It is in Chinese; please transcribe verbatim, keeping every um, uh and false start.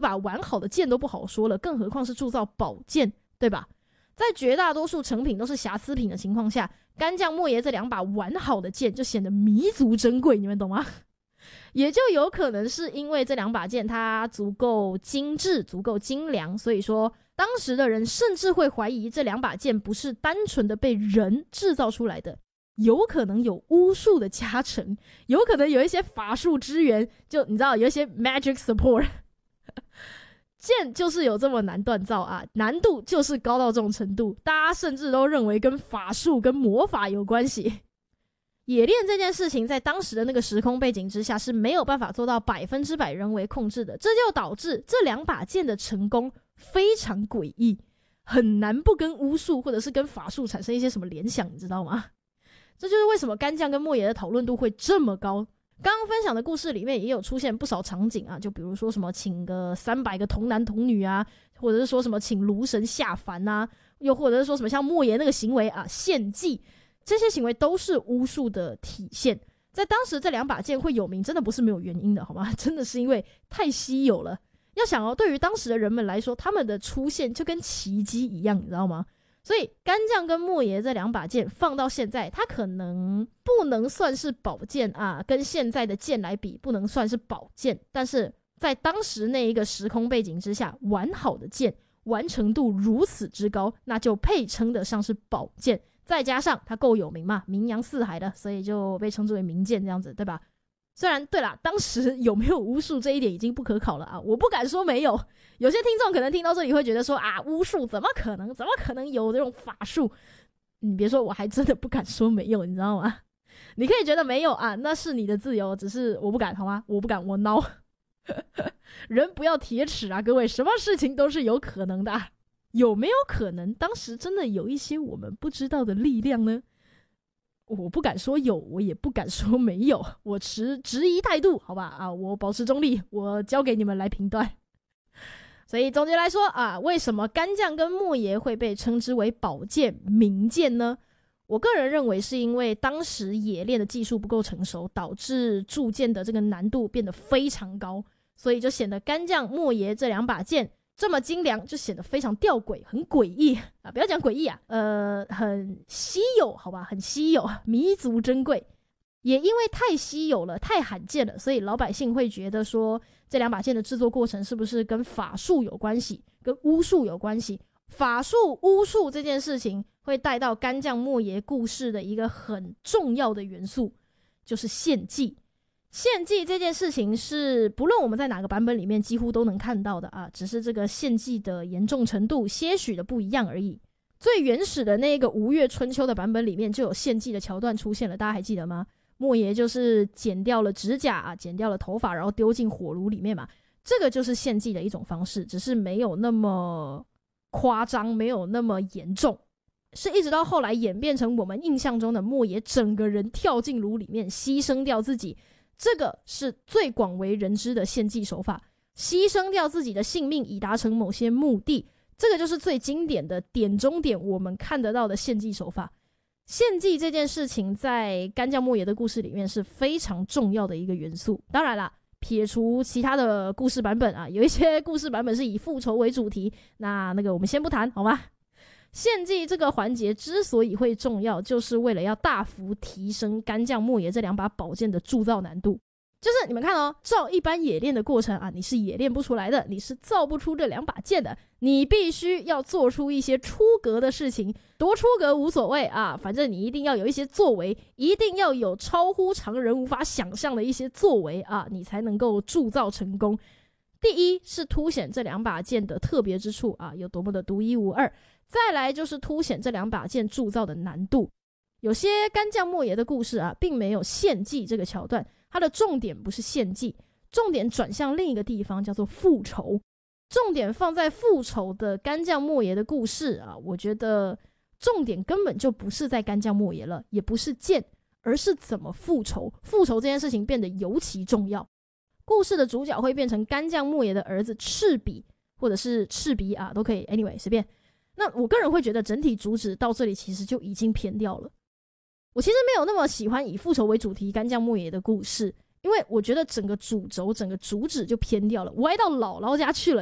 把完好的剑都不好说了，更何况是铸造宝剑，对吧？在绝大多数成品都是瑕疵品的情况下，干将莫邪这两把完好的剑就显得弥足珍贵，你们懂吗？也就有可能是因为这两把剑它足够精致，足够精良，所以说当时的人甚至会怀疑这两把剑不是单纯的被人制造出来的，有可能有巫术的加成，有可能有一些法术支援，就你知道有一些 magic support 剑就是有这么难锻造啊，难度就是高到这种程度，大家甚至都认为跟法术跟魔法有关系。冶炼这件事情在当时的那个时空背景之下是没有办法做到百分之百人为控制的，这就导致这两把剑的成功非常诡异，很难不跟巫术或者是跟法术产生一些什么联想，你知道吗？这就是为什么干将跟莫邪的讨论度会这么高。刚刚分享的故事里面也有出现不少场景啊，就比如说什么请个三百个童男童女啊，或者是说什么请炉神下凡啊，又或者是说什么像莫邪那个行为啊献祭，这些行为都是巫术的体现。在当时这两把剑会有名真的不是没有原因的好吗？真的是因为太稀有了。要想哦，对于当时的人们来说，他们的出现就跟奇迹一样，你知道吗？所以干将跟莫邪这两把剑放到现在，它可能不能算是宝剑啊，跟现在的剑来比不能算是宝剑，但是在当时那一个时空背景之下，完好的剑完成度如此之高，那就配称得上是宝剑，再加上它够有名嘛，名扬四海的，所以就被称之为名剑这样子，对吧？虽然对啦，当时有没有巫术这一点已经不可考了啊，我不敢说没有。有些听众可能听到这里会觉得说啊，巫术怎么可能怎么可能有这种法术，你别说，我还真的不敢说没有，你知道吗？你可以觉得没有啊，那是你的自由，只是我不敢好吗？我不敢，我孬人不要铁齿啊，各位，什么事情都是有可能的啊。有没有可能当时真的有一些我们不知道的力量呢？我不敢说有，我也不敢说没有，我持质疑态度，好吧？啊，我保持中立，我交给你们来评断。所以总结来说啊，为什么干将跟莫邪会被称之为宝剑、名剑呢？我个人认为是因为当时冶炼的技术不够成熟，导致铸剑的这个难度变得非常高，所以就显得干将、莫邪这两把剑这么精良，就显得非常吊诡，很诡异啊！不要讲诡异啊，呃，很稀有，好吧，很稀有，弥足珍贵。也因为太稀有了，太罕见了，所以老百姓会觉得说，这两把剑的制作过程是不是跟法术有关系，跟巫术有关系？法术、巫术这件事情会带到干将莫邪故事的一个很重要的元素，就是献祭。献祭这件事情是不论我们在哪个版本里面几乎都能看到的啊，只是这个献祭的严重程度些许的不一样而已。最原始的那个吴越春秋的版本里面就有献祭的桥段出现了，大家还记得吗？莫邪就是剪掉了指甲啊，剪掉了头发，然后丢进火炉里面嘛，这个就是献祭的一种方式，只是没有那么夸张，没有那么严重，是一直到后来演变成我们印象中的莫邪整个人跳进炉里面牺牲掉自己，这个是最广为人知的献祭手法，牺牲掉自己的性命以达成某些目的，这个就是最经典的点中点我们看得到的献祭手法。献祭这件事情在干将莫邪的故事里面是非常重要的一个元素。当然啦，撇除其他的故事版本啊，有一些故事版本是以复仇为主题，那那个我们先不谈好吗？献祭这个环节之所以会重要，就是为了要大幅提升干将莫邪这两把宝剑的铸造难度。就是你们看哦，照一般冶炼的过程啊，你是冶炼不出来的，你是造不出这两把剑的，你必须要做出一些出格的事情，多出格无所谓啊，反正你一定要有一些作为，一定要有超乎常人无法想象的一些作为啊，你才能够铸造成功。第一是凸显这两把剑的特别之处啊，有多么的独一无二，再来就是凸显这两把剑铸造的难度。有些干将莫邪的故事啊，并没有献祭这个桥段，它的重点不是献祭，重点转向另一个地方，叫做复仇。重点放在复仇的干将莫邪的故事啊，我觉得重点根本就不是在干将莫邪了，也不是剑，而是怎么复仇。复仇这件事情变得尤其重要。故事的主角会变成干将莫邪的儿子赤鼻，或者是赤鼻啊，都可以 anyway 随便。那我个人会觉得整体主旨到这里其实就已经偏掉了。我其实没有那么喜欢以复仇为主题干将莫邪的故事，因为我觉得整个主轴整个主旨就偏掉了，歪到姥姥家去了。